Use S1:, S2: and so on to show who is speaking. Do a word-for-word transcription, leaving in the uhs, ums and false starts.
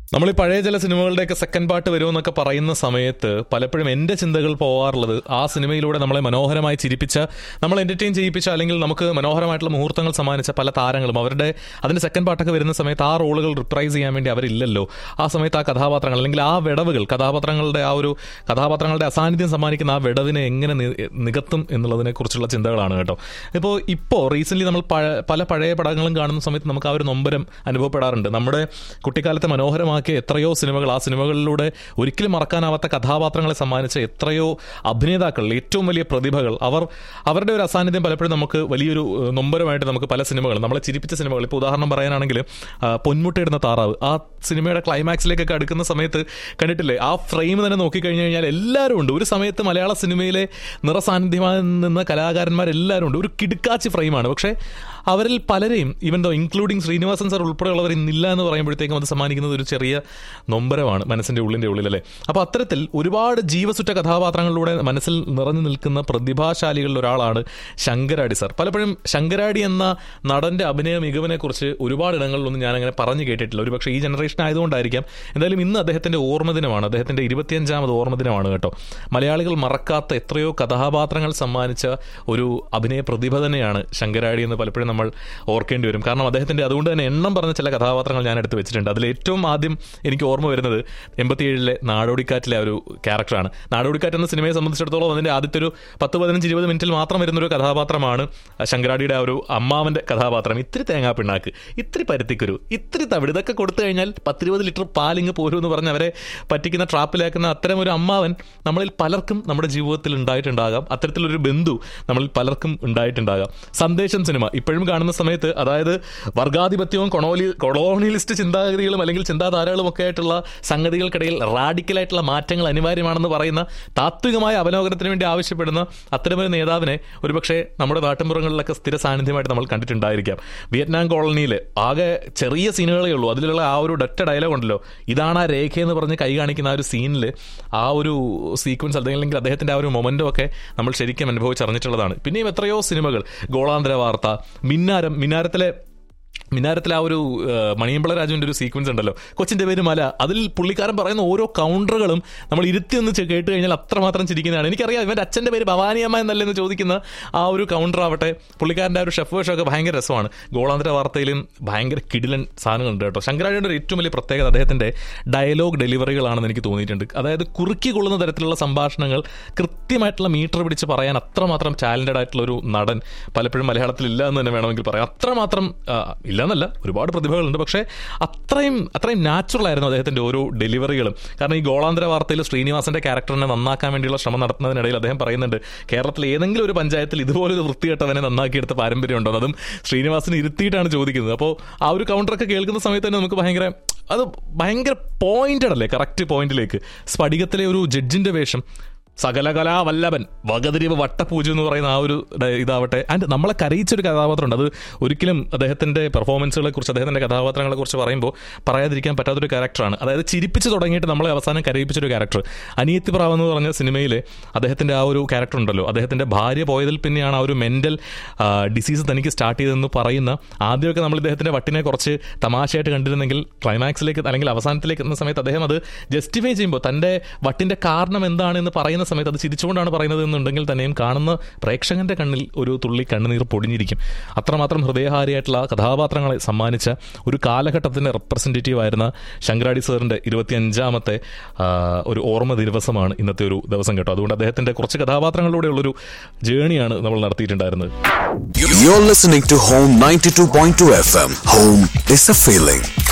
S1: നമ്മൾ ഈ പഴയ ചില സിനിമകളുടെയൊക്കെ സെക്കൻഡ് പാർട്ട് വരുമെന്നൊക്കെ പറയുന്ന സമയത്ത് പലപ്പോഴും എൻ്റെ ചിന്തകൾ പോകാറുള്ളത് ആ സിനിമയിലൂടെ നമ്മളെ മനോഹരമായി ചിരിപ്പിച്ച, നമ്മൾ എൻ്റർടൈൻ ചെയ്യിപ്പിച്ച, അല്ലെങ്കിൽ നമുക്ക് മനോഹരമായിട്ടുള്ള മുഹൂർത്തങ്ങൾ സമ്മാനിച്ച പല താരങ്ങളും അവരുടെ അതിൻ്റെ സെക്കൻഡ് പാർട്ടൊക്കെ വരുന്ന സമയത്ത് ആ റോളുകൾ റിപ്രൈസ് ചെയ്യാൻ വേണ്ടി അവരില്ലല്ലോ. ആ സമയത്ത് ആ കഥാപാത്രങ്ങൾ അല്ലെങ്കിൽ ആ വിടവുകൾ, കഥാപാത്രങ്ങളുടെ ആ ഒരു കഥാപാത്രങ്ങളുടെ അസാന്നിധ്യം സമ്മാനിക്കുന്ന ആ വിടവിനെ എങ്ങനെ നികത്തും എന്നുള്ളതിനെ കുറിച്ചുള്ള ചിന്തകളാണ് കേട്ടോ. ഇപ്പോൾ ഇപ്പോൾ റീസെൻ്റ്ലി നമ്മൾ പല പഴയ പടങ്ങളും കാണുന്ന സമയത്ത് നമുക്ക് ആ ഒരു നൊമ്പരം അനുഭവപ്പെടാറുണ്ട്. നമ്മുടെ കുട്ടിക്കാലത്തെ മനോഹരമായി എത്രയോ സിനിമകൾ, ആ സിനിമകളിലൂടെ ഒരിക്കലും മറക്കാനാവാത്ത കഥാപാത്രങ്ങളെ സമ്മാനിച്ച എത്രയോ അഭിനേതാക്കൾ, ഏറ്റവും വലിയ പ്രതിഭകൾ, അവർ അവരുടെ ഒരു അസാന്നിധ്യം പലപ്പോഴും നമുക്ക് വലിയൊരു നൊമ്പരമായിട്ട് നമുക്ക് പല സിനിമകൾ, നമ്മളെ ചിരിപ്പിച്ച സിനിമകൾ, ഇപ്പോൾ ഉദാഹരണം പറയാനാണെങ്കിൽ പൊന്മുട്ടയിടുന്ന താറാവ്, ആ സിനിമയുടെ ക്ലൈമാക്സിലേക്കൊക്കെ അടുക്കുന്ന സമയത്ത് കണ്ടിട്ടില്ലേ, ആ ഫ്രെയിം തന്നെ നോക്കിക്കഴിഞ്ഞു കഴിഞ്ഞാൽ എല്ലാവരും ഉണ്ട്. ഒരു സമയത്ത് മലയാള സിനിമയിലെ നിറസാന്നിധ്യമായി നിന്ന കലാകാരന്മാരെല്ലാവരും ഉണ്ട്. ഒരു കിടുക്കാച്ചി ഫ്രെയിമാണ്. പക്ഷേ അവരിൽ പലരെയും, even though including Sreenivasan sir ഉൾപ്പെടെയുള്ളവർ ഇന്നില്ല എന്ന് പറയുമ്പോഴത്തേക്കും അത് സമ്മാനിക്കുന്നത് ഒരു ചെറിയ നൊമ്പരമാണ് മനസ്സിൻ്റെ ഉള്ളിൻ്റെ ഉള്ളിലല്ലേ. അപ്പോൾ അത്തരത്തിൽ ഒരുപാട് ജീവസുറ്റ കഥാപാത്രങ്ങളിലൂടെ മനസ്സിൽ നിറഞ്ഞു നിൽക്കുന്ന പ്രതിഭാശാലികളിൽ ഒരാളാണ് ശങ്കരാടി സാർ. പലപ്പോഴും ശങ്കരാടി എന്ന നടൻ്റെ അഭിനയ മികവിനെക്കുറിച്ച് ഒരുപാട് ഇടങ്ങളിലൊന്നും ഞാനങ്ങനെ പറഞ്ഞു കേട്ടിട്ടില്ല. ഒരു പക്ഷേ ഈ ജനറേഷൻ ആയതുകൊണ്ടായിരിക്കാം. എന്തായാലും ഇന്ന് അദ്ദേഹത്തിൻ്റെ ഓർമ്മദിനമാണ്, അദ്ദേഹത്തിൻ്റെ ഇരുപത്തിയഞ്ചാമത് ഓർമ്മദിനമാണ് കേട്ടോ. മലയാളികൾ മറക്കാത്ത എത്രയോ കഥാപാത്രങ്ങൾ സമ്മാനിച്ച ഒരു അഭിനയ പ്രതിഭ തന്നെയാണ് ശങ്കരാടി എന്ന് പലപ്പോഴും നമ്മൾ ഓർക്കേണ്ടി വരും. കാരണം അദ്ദേഹത്തിൻ്റെ അതുകൊണ്ട് തന്നെ എണ്ണം പറഞ്ഞ ചില കഥാപാത്രങ്ങൾ ഞാൻ എടുത്ത് വെച്ചിട്ടുണ്ട്. അതിൽ ഏറ്റവും ആദ്യം എനിക്ക് ഓർമ്മ വരുന്നത് എൺപത്തിയേഴിലെ നാടോടിക്കാറ്റിലെ ഒരു ക്യാരക്ടറാണ്. നാടോടിക്കാറ്റ് എന്ന സിനിമയെ സംബന്ധിച്ചിടത്തോളം അതിൻ്റെ ആദ്യത്തെ ഒരു പത്ത് പതിനഞ്ച് ഇരുപത് മിനിറ്റിൽ മാത്രം വരുന്നൊരു കഥാപാത്രമാണ് ശങ്കരാടിയുടെ ആ ഒരു അമ്മാവൻ്റെ കഥാപാത്രം. ഇത്തിരി തേങ്ങാ പിണ്ണാക്ക്, ഇത്തിരി പരുത്തിക്കുരു, ഇത്തിരി തവിട്, ഇതൊക്കെ കൊടുത്തു കഴിഞ്ഞാൽ പത്തിരുപത് ലിറ്റർ പാലിങ്ങ് പോരും എന്ന് പറഞ്ഞ് അവരെ പറ്റിക്കുന്ന, ട്രാപ്പിലാക്കുന്ന അത്തരം ഒരു അമ്മാവൻ നമ്മളിൽ പലർക്കും നമ്മുടെ ജീവിതത്തിൽ ഉണ്ടായിട്ടുണ്ടാകാം. അത്തരത്തിലൊരു ബന്ധു നമ്മളിൽ പലർക്കും ഉണ്ടായിട്ടുണ്ടാകാം. സന്ദേശം സിനിമ ഇപ്പോഴും കാണുന്ന സമയത്ത്, അതായത് വർഗാധിപത്യവും കൊളോണി കൊളോണിയലിസ്റ്റ് ചിന്താഗതികളും അല്ലെങ്കിൽ ചിന്താധാരകളും ഒക്കെ ആയിട്ടുള്ള സംഗതികൾക്കിടയിൽ റാഡിക്കലായിട്ടുള്ള മാറ്റങ്ങൾ അനിവാര്യമാണെന്ന് പറയുന്ന, താത്വികമായ അവലോകനത്തിന് വേണ്ടി ആവശ്യപ്പെടുന്ന അത്തരമൊരു നേതാവിനെ ഒരുപക്ഷെ നമ്മുടെ നാട്ടിൻപുറങ്ങളിലൊക്കെ സ്ഥിര സാന്നിധ്യമായിട്ട് നമ്മൾ കണ്ടിട്ടുണ്ടായിരിക്കാം. വിയറ്റ്നാം കോളനിയിൽ ആകെ ചെറിയ സീനുകളേ ഉള്ളൂ. അതിലുള്ള ആ ഒരു ഒറ്റ ഡയലോഗ് ഉണ്ടല്ലോ, ഇതാണ് ആ രേഖയെന്ന് പറഞ്ഞ് കൈ കാണിക്കുന്ന ആ ഒരു സീനിൽ ആ ഒരു സീക്വൻസ് അല്ലെങ്കിൽ അദ്ദേഹത്തിൻ്റെ ആ ഒരു മൊമെൻ്റോ ഒക്കെ നമ്മൾ ശരിക്കും അനുഭവിച്ചറിഞ്ഞിട്ടുള്ളതാണ്. പിന്നെയും എത്രയോ സിനിമകൾ, ഗോളാന്തര വാർത്ത, മിന്നാരം, മിന്നാരത്തിലെ മിനാരത്തിൽ ആ ഒരു മണിയമ്പള രാജുവിൻ്റെ ഒരു സീക്വൻസ് ഉണ്ടല്ലോ, കൊച്ചിൻ്റെ പേര് മല, അതിൽ പുള്ളിക്കാരൻ പറയുന്ന ഓരോ കൗണ്ടറുകളും നമ്മൾ ഇരുത്തി ഒന്ന് കേട്ട് കഴിഞ്ഞാൽ അത്രമാത്രം ചിരിക്കുന്നതാണ്. എനിക്കറിയാം ഇവൻ്റെ അച്ഛൻ്റെ പേര് ഭവാനിയമ്മ എന്നല്ലെന്ന് ചോദിക്കുന്ന ആ ഒരു കൗണ്ടർ ആവട്ടെ, പുള്ളിക്കാരൻ്റെ ആ ഒരു ഷെഫ് വേഷമൊക്കെ ഭയങ്കര രസമാണ്. ഗോളാന്തര വാർത്തയിലും ഭയങ്കര കിടിലൻ സാധനങ്ങളുണ്ട് കേട്ടോ. ശങ്കരാടിയുടെ ഒരു ഏറ്റവും വലിയ പ്രത്യേകത അദ്ദേഹത്തിൻ്റെ ഡയലോഗ് ഡെലിവറികളാണെന്ന് എനിക്ക് തോന്നിയിട്ടുണ്ട്. അതായത് കുറുക്കി കൊള്ളുന്ന തരത്തിലുള്ള സംഭാഷണങ്ങൾ കൃത്യമായിട്ടുള്ള മീറ്റർ പിടിച്ച് പറയാൻ അത്രമാത്രം ടാലൻറ്റഡ് ആയിട്ടുള്ള ഒരു നടൻ പലപ്പോഴും മലയാളത്തിൽ ഇല്ല എന്ന് തന്നെ വേണമെങ്കിൽ പറയാം. അത്രമാത്രം ഇല്ലെന്നല്ല, ഒരുപാട് പ്രതിഭകളുണ്ട്, പക്ഷേ അത്രയും അത്രയും നാച്ചുറൽ ആയിരുന്നു അദ്ദേഹത്തിൻ്റെ ഓരോ ഡെലിവറികളും. കാരണം ഈ ഗോളാന്തര വാർത്തയിൽ ശ്രീനിവാസന്റെ ക്യാരക്ടറിനെ നന്നാക്കാൻ വേണ്ടിയുള്ള ശ്രമം നടത്തുന്നതിനിടയിൽ അദ്ദേഹം പറയുന്നുണ്ട്, കേരളത്തിൽ ഏതെങ്കിലും ഒരു പഞ്ചായത്തിൽ ഇതുപോലൊരു വൃത്തികെട്ടവനെ നന്നാക്കിയെടുത്ത പാരമ്പര്യം ഉണ്ടോ? അതും ശ്രീനിവാസന് ഇരുത്തിയിട്ടാണ് ചോദിക്കുന്നത്. അപ്പോൾ ആ ഒരു കൗണ്ടറൊക്കെ കേൾക്കുന്ന സമയത്ത് തന്നെ നമുക്ക് ഭയങ്കര അത് ഭയങ്കര പോയിന്റഡ് അല്ലേ, കറക്റ്റ് പോയിന്റിലേക്ക്. സ്ഫടികത്തിലെ ഒരു ജഡ്ജിന്റെ വേഷം, സകലകലാ വല്ലഭൻ, വകതിരിവ് വട്ടപൂജ എന്ന് പറയുന്ന ആ ഒരു ഇതാവട്ടെ, ആൻഡ് നമ്മളെ കരയിച്ചൊരു കഥാപാത്രമുണ്ട്. അത് ഒരിക്കലും അദ്ദേഹത്തിൻ്റെ പെർഫോമൻസുകളെ കുറിച്ച്, അദ്ദേഹത്തിൻ്റെ കഥാപാത്രങ്ങളെ കുറിച്ച് പറയുമ്പോൾ പറയാതിരിക്കാൻ പറ്റാത്തൊരു ക്യാരക്ടറാണ്. അതായത് ചിരിപ്പിച്ച് തുടങ്ങിയിട്ട് നമ്മളെ അവസാനം കരയിപ്പിച്ചൊരു ക്യാരക്ടർ. അനിയത്തി പ്രാവ് എന്ന് പറഞ്ഞ സിനിമയിൽ അദ്ദേഹത്തിൻ്റെ ആ ഒരു ക്യാരക്ടർ ഉണ്ടല്ലോ, അദ്ദേഹത്തിൻ്റെ ഭാര്യ പോയതിൽ പിന്നെയാണ് ആ ഒരു മെൻ്റൽ ഡിസീസ് തനിക്ക് സ്റ്റാർട്ട് ചെയ്തതെന്ന് പറയുന്ന, ആദ്യമൊക്കെ നമ്മൾ ഇദ്ദേഹത്തിൻ്റെ വട്ടിനെ കുറച്ച് തമാശയായിട്ട് കണ്ടിരുന്നെങ്കിൽ ക്ലൈമാക്സിലേക്ക് അല്ലെങ്കിൽ അവസാനത്തിലേക്ക് എത്തുന്ന സമയത്ത് അദ്ദേഹം അത് ജസ്റ്റിഫൈ ചെയ്യുമ്പോൾ തൻ്റെ വട്ടിൻ്റെ കാരണം എന്താണെന്ന് പറയുന്ന സമയത്ത് അത് ചിരിച്ചുകൊണ്ടാണ് പറയുന്നത് എന്നുണ്ടെങ്കിൽ തന്നെയും കാണുന്ന പ്രേക്ഷകന്റെ കണ്ണിൽ ഒരു തുള്ളി കണ്ണുനീർ പൊടിഞ്ഞിരിക്കും. അത്രമാത്രം ഹൃദയഹാരിയായിട്ടുള്ള കഥാപാത്രങ്ങളെ സമ്മാനിച്ച ഒരു കാലഘട്ടത്തിന്റെ റെപ്രസെന്റേറ്റീവ് ആയിരുന്ന ശങ്കരാടി സാറിന്റെ ഇരുപത്തിയഞ്ചാമത്തെ ഒരു ഓർമ്മ ദിവസമാണ് ഇന്നത്തെ ഒരു ദിവസം കേട്ടോ. അതുകൊണ്ട് അദ്ദേഹത്തിന്റെ കുറച്ച് കഥാപാത്രങ്ങളിലൂടെയുള്ളൊരു ജേണിയാണ് നമ്മൾ നടത്തിയിട്ടുണ്ടായിരുന്നത്.
S2: You're listening to Home ninety-two point two F M. Home is a feeling.